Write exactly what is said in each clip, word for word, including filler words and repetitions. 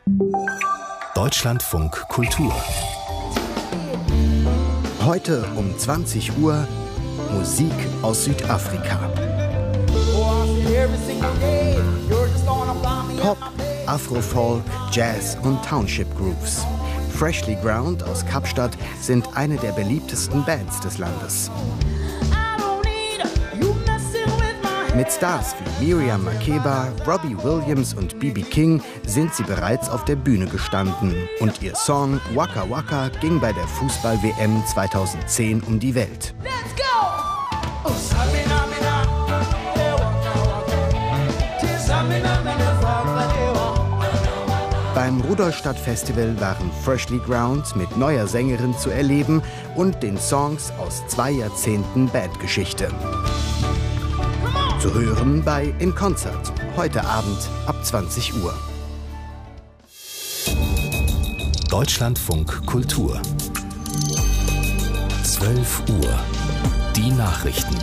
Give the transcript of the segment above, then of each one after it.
Deutschlandfunk Kultur. Heute um zwanzig Uhr Musik aus Südafrika. Pop, Afrofolk, Jazz und Township Grooves. Freshly Ground aus Kapstadt sind eine der beliebtesten Bands des Landes. Mit Stars wie Miriam Makeba, Robbie Williams und B B King sind sie bereits auf der Bühne gestanden. Und ihr Song Waka Waka ging bei der Fußball-W M zweitausendzehn um die Welt. Let's go! Beim Rudolstadt-Festival waren Freshly Ground mit neuer Sängerin zu erleben und den Songs aus zwei Jahrzehnten Bandgeschichte. Zu hören bei In Concert, heute Abend ab zwanzig Uhr. Deutschlandfunk Kultur. zwölf Uhr. Die Nachrichten.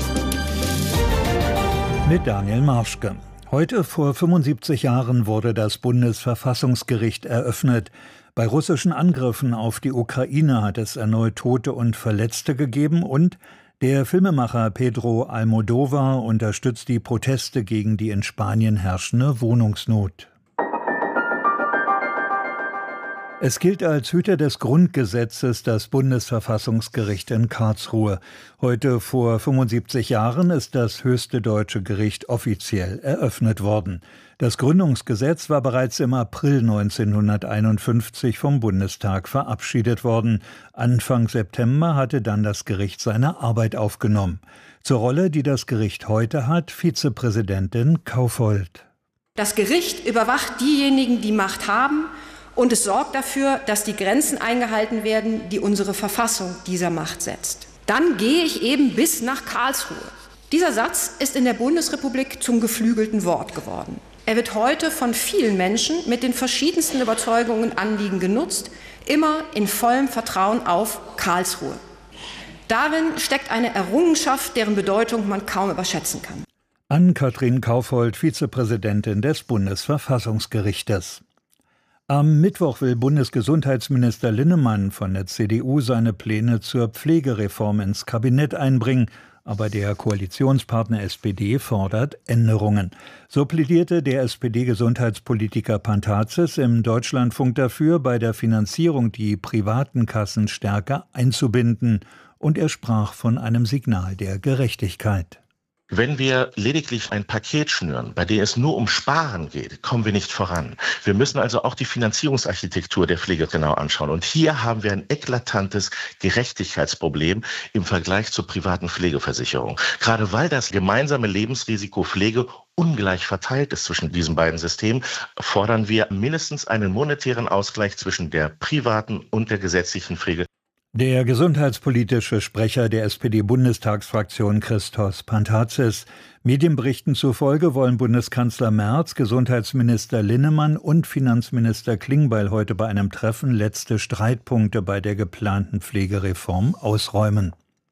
Mit Daniel Marschke. Heute vor fünfundsiebzig Jahren wurde das Bundesverfassungsgericht eröffnet. Bei russischen Angriffen auf die Ukraine hat es erneut Tote und Verletzte gegeben und der Filmemacher Pedro Almodóvar unterstützt die Proteste gegen die in Spanien herrschende Wohnungsnot. Es gilt als Hüter des Grundgesetzes das Bundesverfassungsgericht in Karlsruhe. Heute vor fünfundsiebzig Jahren ist das höchste deutsche Gericht offiziell eröffnet worden. Das Gründungsgesetz war bereits im April neunzehnhunderteinundfünfzig vom Bundestag verabschiedet worden. Anfang September hatte dann das Gericht seine Arbeit aufgenommen. Zur Rolle, die das Gericht heute hat, Vizepräsidentin Kaufhold. Das Gericht überwacht diejenigen, die Macht haben, und es sorgt dafür, dass die Grenzen eingehalten werden, die unsere Verfassung dieser Macht setzt. Dann gehe ich eben bis nach Karlsruhe. Dieser Satz ist in der Bundesrepublik zum geflügelten Wort geworden. Er wird heute von vielen Menschen mit den verschiedensten Überzeugungen und Anliegen genutzt, immer in vollem Vertrauen auf Karlsruhe. Darin steckt eine Errungenschaft, deren Bedeutung man kaum überschätzen kann. Ann-Kathrin Kaufhold, Vizepräsidentin des Bundesverfassungsgerichtes. Am Mittwoch will Bundesgesundheitsminister Linnemann von der C D U seine Pläne zur Pflegereform ins Kabinett einbringen, aber der Koalitionspartner S P D fordert Änderungen. So plädierte der S P D-Gesundheitspolitiker Pantazis im Deutschlandfunk dafür, bei der Finanzierung die privaten Kassen stärker einzubinden, und er sprach von einem Signal der Gerechtigkeit. Wenn wir lediglich ein Paket schnüren, bei dem es nur um Sparen geht, kommen wir nicht voran. Wir müssen also auch die Finanzierungsarchitektur der Pflege genau anschauen. Und hier haben wir ein eklatantes Gerechtigkeitsproblem im Vergleich zur privaten Pflegeversicherung. Gerade weil das gemeinsame Lebensrisiko Pflege ungleich verteilt ist zwischen diesen beiden Systemen, fordern wir mindestens einen monetären Ausgleich zwischen der privaten und der gesetzlichen Pflege. Der gesundheitspolitische Sprecher der S P D-Bundestagsfraktion Christos Pantazis. Medienberichten zufolge wollen Bundeskanzler Merz, Gesundheitsminister Linnemann und Finanzminister Klingbeil heute bei einem Treffen letzte Streitpunkte bei der geplanten Pflegereform ausräumen.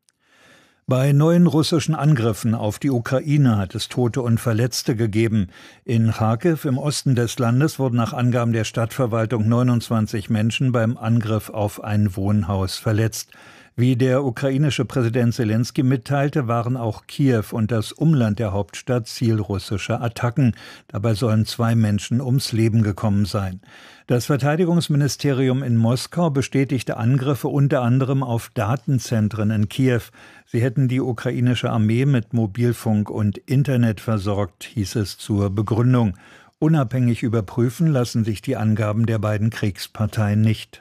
Bei neuen russischen Angriffen auf die Ukraine hat es Tote und Verletzte gegeben. In Charkiw im Osten des Landes wurden nach Angaben der Stadtverwaltung neunundzwanzig Menschen beim Angriff auf ein Wohnhaus verletzt. Wie der ukrainische Präsident Selenskyj mitteilte, waren auch Kiew und das Umland der Hauptstadt Ziel russischer Attacken. Dabei sollen zwei Menschen ums Leben gekommen sein. Das Verteidigungsministerium in Moskau bestätigte Angriffe unter anderem auf Datenzentren in Kiew. Sie hätten die ukrainische Armee mit Mobilfunk und Internet versorgt, hieß es zur Begründung. Unabhängig überprüfen lassen sich die Angaben der beiden Kriegsparteien nicht.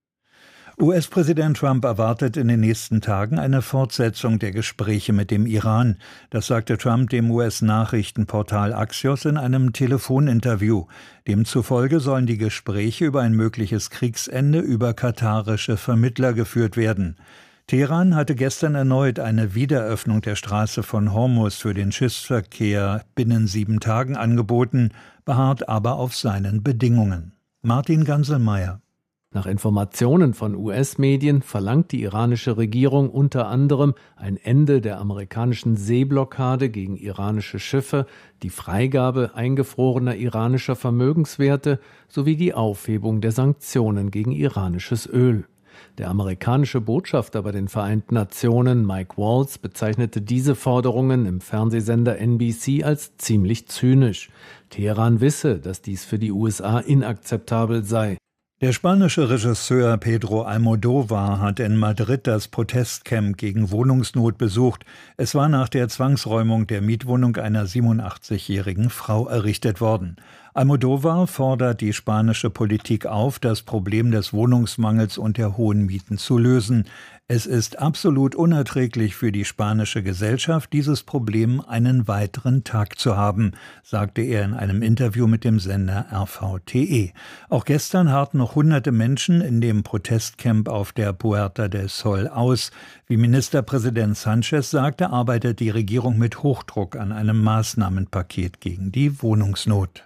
U S-Präsident Trump erwartet in den nächsten Tagen eine Fortsetzung der Gespräche mit dem Iran. Das sagte Trump dem U S-Nachrichtenportal Axios in einem Telefoninterview. Demzufolge sollen die Gespräche über ein mögliches Kriegsende über katarische Vermittler geführt werden. Teheran hatte gestern erneut eine Wiedereröffnung der Straße von Hormuz für den Schiffsverkehr binnen sieben Tagen angeboten, beharrt aber auf seinen Bedingungen. Martin Ganselmeier. Nach Informationen von U S-Medien verlangt die iranische Regierung unter anderem ein Ende der amerikanischen Seeblockade gegen iranische Schiffe, die Freigabe eingefrorener iranischer Vermögenswerte sowie die Aufhebung der Sanktionen gegen iranisches Öl. Der amerikanische Botschafter bei den Vereinten Nationen, Mike Waltz, bezeichnete diese Forderungen im Fernsehsender N B C als ziemlich zynisch. Teheran wisse, dass dies für die U S A inakzeptabel sei. Der spanische Regisseur Pedro Almodóvar hat in Madrid das Protestcamp gegen Wohnungsnot besucht. Es war nach der Zwangsräumung der Mietwohnung einer siebenundachtzigjährigen Frau errichtet worden. Almodóvar fordert die spanische Politik auf, das Problem des Wohnungsmangels und der hohen Mieten zu lösen. Es ist absolut unerträglich für die spanische Gesellschaft, dieses Problem einen weiteren Tag zu haben, sagte er in einem Interview mit dem Sender R V T E. Auch gestern harrten noch hunderte Menschen in dem Protestcamp auf der Puerta del Sol aus. Wie Ministerpräsident Sánchez sagte, arbeitet die Regierung mit Hochdruck an einem Maßnahmenpaket gegen die Wohnungsnot.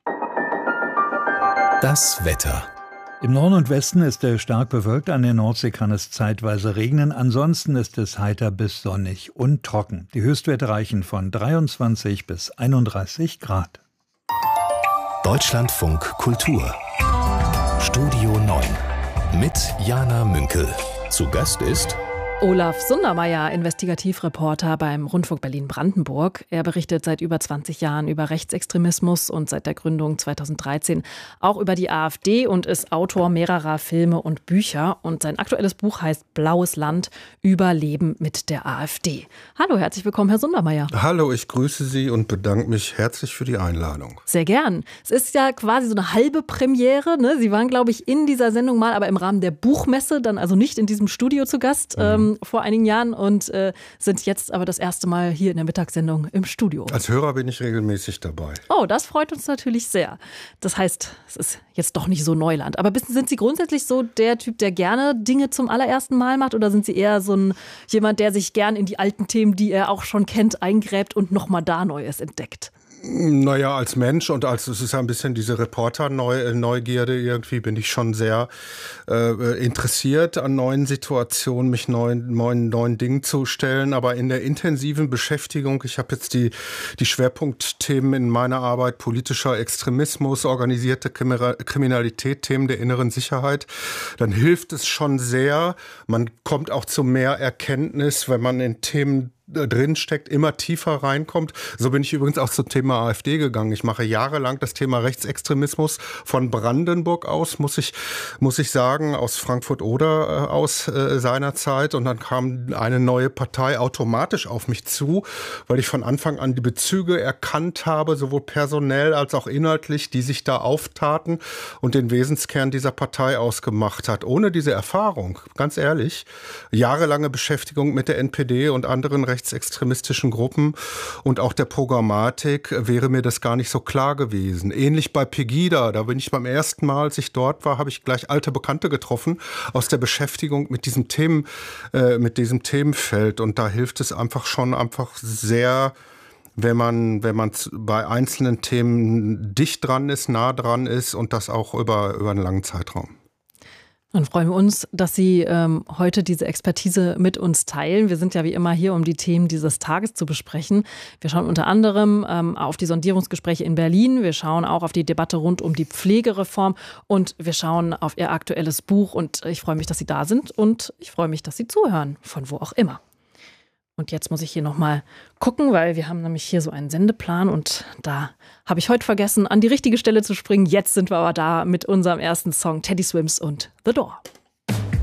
Das Wetter. Im Norden und Westen ist es stark bewölkt, an der Nordsee kann es zeitweise regnen, ansonsten ist es heiter bis sonnig und trocken. Die Höchstwerte reichen von dreiundzwanzig bis einunddreißig Grad. Deutschlandfunk Kultur. Studio neun mit Jana Münkel. Zu Gast ist Olaf Sundermeier, Investigativreporter beim Rundfunk Berlin-Brandenburg. Er berichtet seit über zwanzig Jahren über Rechtsextremismus und seit der Gründung zweitausenddreizehn auch über die AfD und ist Autor mehrerer Filme und Bücher. Und sein aktuelles Buch heißt Blaues Land, Überleben mit der AfD. Hallo, herzlich willkommen, Herr Sundermeier. Hallo, ich grüße Sie und bedanke mich herzlich für die Einladung. Sehr gern. Es ist ja quasi so eine halbe Premiere, ne? Sie waren, glaube ich, in dieser Sendung mal, aber im Rahmen der Buchmesse, dann also nicht in diesem Studio zu Gast. Mhm. Ähm, vor einigen Jahren und äh, sind jetzt aber das erste Mal hier in der Mittagssendung im Studio. Als Hörer bin ich regelmäßig dabei. Oh, das freut uns natürlich sehr. Das heißt, es ist jetzt doch nicht so Neuland. Aber sind Sie grundsätzlich so der Typ, der gerne Dinge zum allerersten Mal macht, oder sind Sie eher so ein jemand, der sich gern in die alten Themen, die er auch schon kennt, eingräbt und nochmal da Neues entdeckt? Naja, als Mensch und als, es ist ja ein bisschen diese Reporter-Neugierde, irgendwie bin ich schon sehr äh, interessiert an neuen Situationen, mich neuen, neuen, neuen Dingen zu stellen. Aber in der intensiven Beschäftigung, ich habe jetzt die, die Schwerpunktthemen in meiner Arbeit, politischer Extremismus, organisierte Kriminalität, Themen der inneren Sicherheit, dann hilft es schon sehr. Man kommt auch zu mehr Erkenntnis, wenn man in Themen drin steckt, immer tiefer reinkommt. So bin ich übrigens auch zum Thema AfD gegangen. Ich mache jahrelang das Thema Rechtsextremismus von Brandenburg aus, muss ich, muss ich sagen, aus Frankfurt-Oder äh, aus äh, seiner Zeit. Und dann kam eine neue Partei automatisch auf mich zu, weil ich von Anfang an die Bezüge erkannt habe, sowohl personell als auch inhaltlich, die sich da auftaten und den Wesenskern dieser Partei ausgemacht hat. Ohne diese Erfahrung, ganz ehrlich, jahrelange Beschäftigung mit der N P D und anderen rechtsextremistischen Gruppen und auch der Programmatik wäre mir das gar nicht so klar gewesen. Ähnlich bei Pegida, da bin ich beim ersten Mal, als ich dort war, habe ich gleich alte Bekannte getroffen aus der Beschäftigung mit diesem Themen, äh, mit diesem Themenfeld, und da hilft es einfach schon einfach sehr, wenn man, wenn man bei einzelnen Themen dicht dran ist, nah dran ist und das auch über, über einen langen Zeitraum. Dann freuen wir uns, dass Sie ähm, heute diese Expertise mit uns teilen. Wir sind ja wie immer hier, um die Themen dieses Tages zu besprechen. Wir schauen unter anderem ähm, auf die Sondierungsgespräche in Berlin. Wir schauen auch auf die Debatte rund um die Pflegereform und wir schauen auf Ihr aktuelles Buch. Und ich freue mich, dass Sie da sind und ich freue mich, dass Sie zuhören, von wo auch immer. Und jetzt muss ich hier nochmal gucken, weil wir haben nämlich hier so einen Sendeplan und da habe ich heute vergessen, an die richtige Stelle zu springen. Jetzt sind wir aber da mit unserem ersten Song Teddy Swims und The Door.